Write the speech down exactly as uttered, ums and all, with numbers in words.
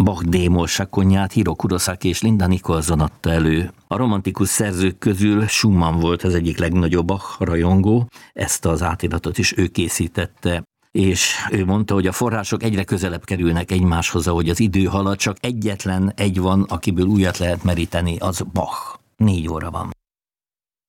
Bach démol sakonyát Hiro Kurosaki és Linda Nicholson adta elő. A romantikus szerzők közül Schumann volt az egyik legnagyobb Bach rajongó, ezt az átiratot is ő készítette. És ő mondta, hogy a források egyre közelebb kerülnek egymáshoz, ahogy az idő halad, csak egyetlen egy van, akiből újat lehet meríteni, az Bach. Négy óra van.